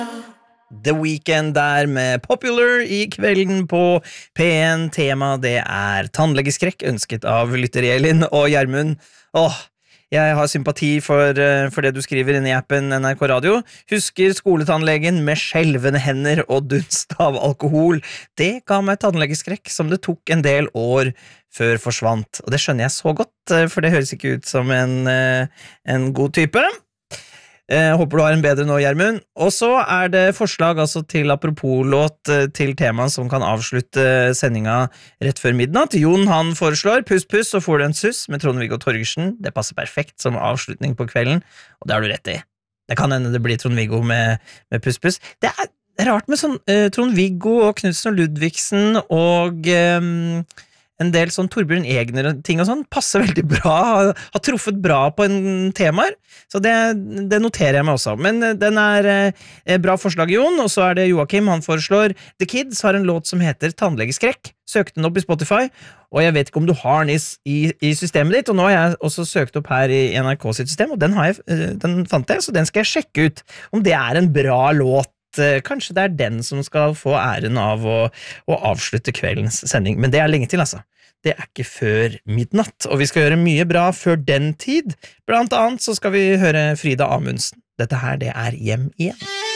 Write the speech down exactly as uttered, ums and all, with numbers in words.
The Weeknd der med Popular i kvelden på P en. Tema det er tannlegeskrekk, ønsket av lytter Elin og Gjermund. Åh, jeg har sympati for, for det du skriver inne i appen N R K Radio. Husker skoletannlegen med skjelvende hender og dunst av alkohol. Det ga meg tannlegeskrekk som det tok en del år før forsvant. Og det skjønner jeg så godt, for det høres ikke ut som en, en god type. Jeg håper du har en bedre nå, Gjermund. Og så er det forslag altså, til apropos-låt til temaet som kan avslutte sendinga rett før midnatt. Jon han foreslår Puss Puss og Får du en suss med Trond-Viggo Torgersen. Det passer perfekt som avslutning på kvelden, og det har du rett i. Det kan hende det blir Trond-Viggo med, med Puss Puss. Det er rart med sånn uh, Trond-Viggo og Knudsen og Ludvigsen og... Um, en del sånn Torbjørn Egner og ting og sånn, passer veldig bra, har, har truffet bra på en temaer, så det, det noterer jeg meg også. Men den er eh, bra forslag, Jon, og så er det Joakim, han foreslår The Kids har en låt som heter Tannlegeskrekk, søkte den opp i Spotify, og jeg vet ikke om du har den i, i, i systemet ditt, og nå har jeg også søkt opp her i N R K sitt system, og den, har jeg, den fant jeg, så den skal jeg sjekke ut, om det er en bra låt. Kanskje det er den som skal få æren av å, å avslutte kveldens sending, men det er lenge til, altså. Det er ikke før midnatt, og vi skal gjøre mye bra før den tid. Blant annet så skal vi høre Frida Amundsen. Dette her, det er Hjem igjen.